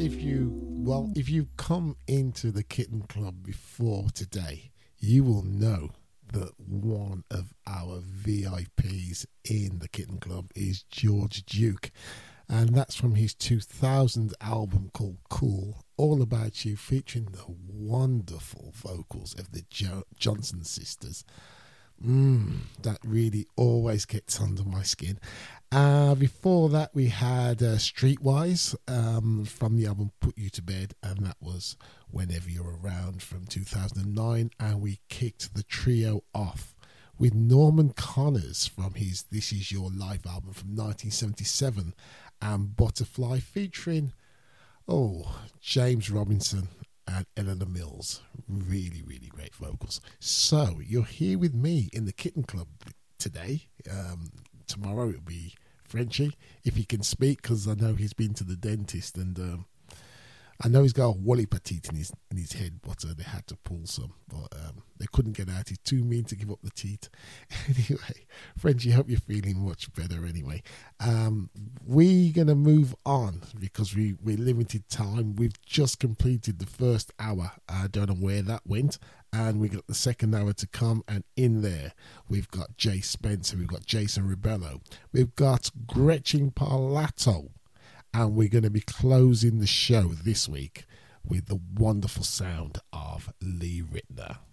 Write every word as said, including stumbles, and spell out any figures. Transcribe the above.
if you, well, if you've come into the Kitten Club before today, you will know that one of our V I Ps in the Kitten Club is George Duke. And that's from his two thousand album called Cool, All About You, featuring the wonderful vocals of the jo- Johnson sisters. Mm, that really always gets under my skin. Uh, before that, we had uh, Streetwise um, from the album Put You to Bed, and that was Whenever You're Around from two thousand nine. And we kicked the trio off with Norman Connors from his This Is Your Life album from nineteen seventy-seven, and Butterfly featuring, oh, James Robinson and Eleanor Mills. Really, really great vocals. So you're here with me in the Kitten Club today. Um, tomorrow it'll be Frenchie, if he can speak, because I know he's been to the dentist, and um, I know he's got a Wally Petite in his in his head, but uh, they had to pull some, but um, they couldn't get out. He's too mean to give up the teeth. Anyway, Frenchie, hope you're feeling much better. Anyway, um, we're gonna move on because we we're limited time. We've just completed the first hour. I don't know where that went, and we got the second hour to come. And in there, we've got Jay Spencer, we've got Jason Rebello, we've got Gretchen Parlato. And we're going to be closing the show this week with the wonderful sound of Lee Ritner.